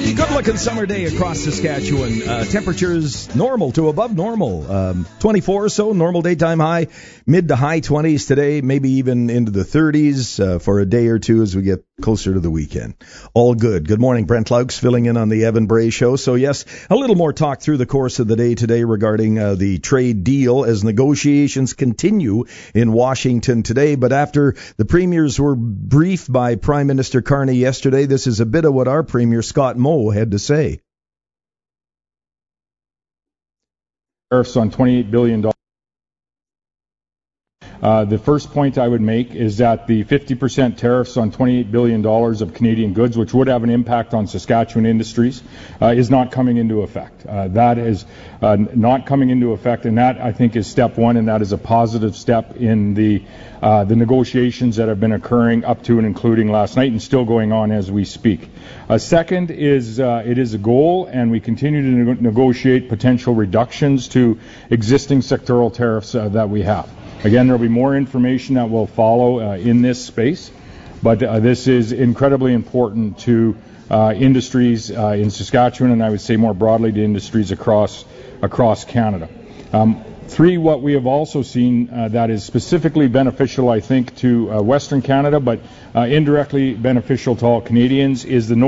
Good-looking summer day across Saskatchewan. Temperatures normal to above normal. 24 or so, normal daytime high. Mid to high 20s today, maybe even into the 30s for a day or two as we get closer to the weekend. All good. Good morning, Brent Laux filling in on the Evan Bray Show. So yes, a little more talk through the course of the day today regarding the trade deal as negotiations continue in Washington today. But after the premiers were briefed by Prime Minister Carney yesterday, this is a bit of what our Premier Scott Moe had to say. Tariffs on $28 billion. The first point I would make is that the 50% tariffs on $28 billion of Canadian goods, which would have an impact on Saskatchewan industries, is not coming into effect. That is not coming into effect, and that, I think, is step one, and that is a positive step in the negotiations that have been occurring up to and including last night and still going on as we speak. Second is it is a goal, and we continue to negotiate potential reductions to existing sectoral tariffs that we have. Again, there will be more information that will follow in this space, but this is incredibly important to industries in Saskatchewan, and I would say more broadly to industries across Canada. Three, what we have also seen that is specifically beneficial, I think, to Western Canada, but indirectly beneficial to all Canadians, is the